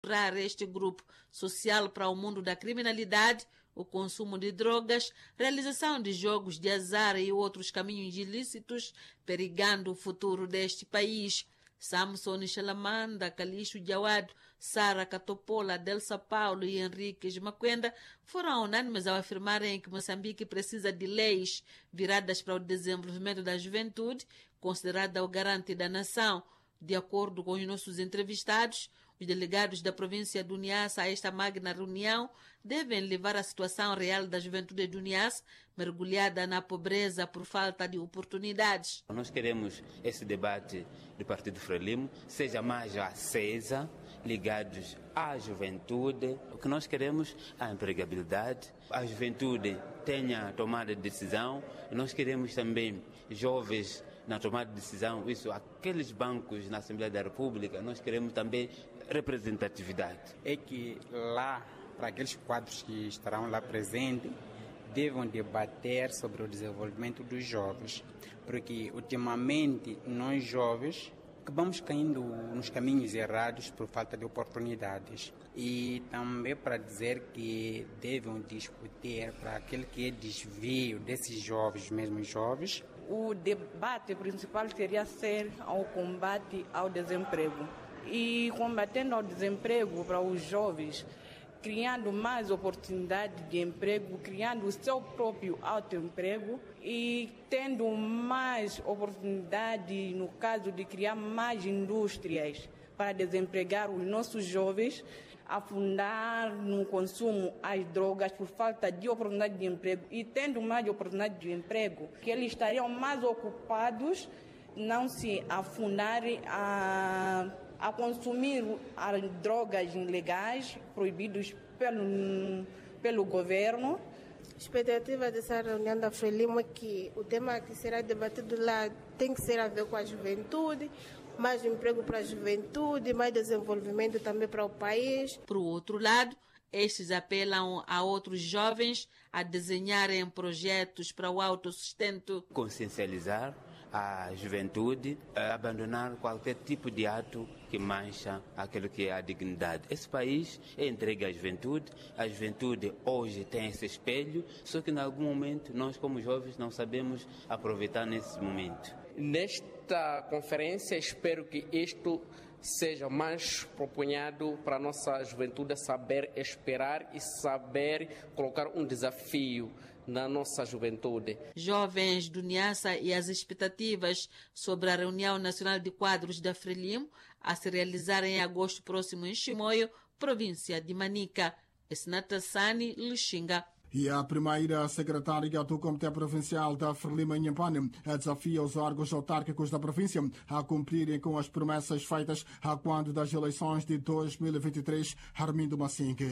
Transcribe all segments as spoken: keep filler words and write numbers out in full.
decifrar este grupo social para o mundo da criminalidade, o consumo de drogas, realização de jogos de azar e outros caminhos ilícitos, perigando o futuro deste país. Samson Shalamanda, Calixto Jawad, Sara Catopola, Delsa Paulo e Henriques Maquenda foram unânimes ao afirmarem que Moçambique precisa de leis viradas para o desenvolvimento da juventude, considerada o garante da nação. De acordo com os nossos entrevistados, os delegados da província do Niassa a esta magna reunião devem levar a situação real da juventude do Niassa, mergulhada na pobreza por falta de oportunidades. Nós queremos esse debate do Partido Frelimo seja mais acesa, ligados à juventude. O que nós queremos é a empregabilidade, a juventude tenha tomada de decisão. Nós queremos também jovens na tomada de decisão, isso, aqueles bancos na Assembleia da República, nós queremos também representatividade. É que lá, para aqueles quadros que estarão lá presentes, devam debater sobre o desenvolvimento dos jovens, porque ultimamente nós jovens acabamos caindo nos caminhos errados por falta de oportunidades. E também para dizer que devem discutir para aquele que é desvio desses jovens, mesmo jovens. O debate principal seria ser ao combate ao desemprego. E combatendo ao desemprego para os jovens, criando mais oportunidades de emprego, criando o seu próprio autoemprego e tendo mais oportunidade no caso de criar mais indústrias para desempregar os nossos jovens, afundar no consumo às drogas por falta de oportunidade de emprego e tendo mais oportunidade de emprego, que eles estariam mais ocupados, não se afundarem a, a consumir as drogas ilegais proibidas pelo, pelo governo. A expectativa dessa reunião da Frelimo é que o tema que será debatido lá tem que ser a ver com a juventude, mais emprego para a juventude, mais desenvolvimento também para o país. Por outro lado, estes apelam a outros jovens a desenharem projetos para o autossustento. Consciencializar a juventude, a abandonar qualquer tipo de ato que mancha aquilo que é a dignidade. Esse país é entregue à juventude, a juventude hoje tem esse espelho, só que em algum momento nós como jovens não sabemos aproveitar nesse momento. Nesta conferência espero que isto seja mais propunhado para a nossa juventude saber esperar e saber colocar um desafio na nossa juventude. Jovens do Niassa e as expectativas sobre a reunião nacional de quadros da Frelimo a se realizar em agosto próximo em Chimoio, província de Manica. Esnata Sani, Lixinga. E a primeira secretária do Comitê Provincial da Frelimo em Inhambane desafia os órgãos autárquicos da província a cumprirem com as promessas feitas a quando das eleições de dois mil e vinte e três. Armindo Massingue.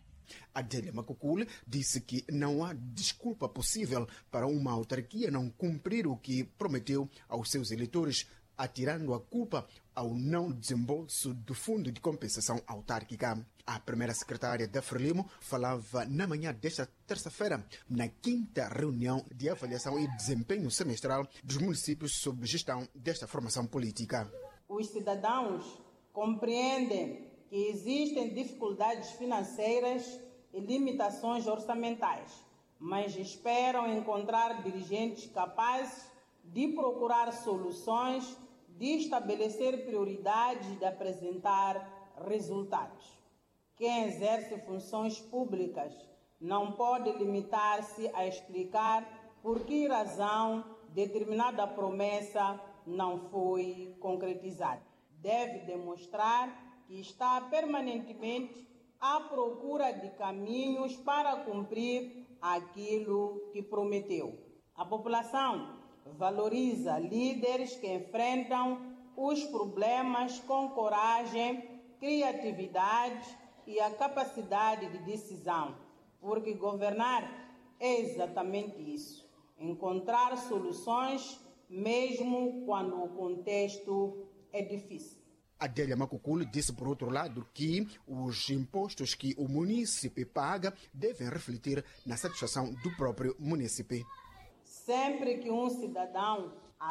Adélia Macucule disse que não há desculpa possível para uma autarquia não cumprir o que prometeu aos seus eleitores, atirando a culpa ao não desembolso do Fundo de Compensação Autárquica. A primeira secretária da Frelimo falava na manhã desta terça-feira, na quinta reunião de avaliação e desempenho semestral dos municípios sob gestão desta formação política. Os cidadãos compreendem que existem dificuldades financeiras e limitações orçamentais, mas esperam encontrar dirigentes capazes de procurar soluções, de estabelecer prioridades e de apresentar resultados. Quem exerce funções públicas não pode limitar-se a explicar por que razão determinada promessa não foi concretizada. Deve demonstrar que está permanentemente à procura de caminhos para cumprir aquilo que prometeu. A população valoriza líderes que enfrentam os problemas com coragem, criatividade e a capacidade de decisão, porque governar é exatamente isso, encontrar soluções mesmo quando o contexto é difícil. Adélia Macucule disse, por outro lado, que os impostos que o munícipe paga devem refletir na satisfação do próprio munícipe. Sempre que um cidadão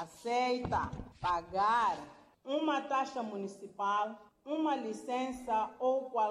aceita pagar uma taxa municipal, uma licença ou qualquer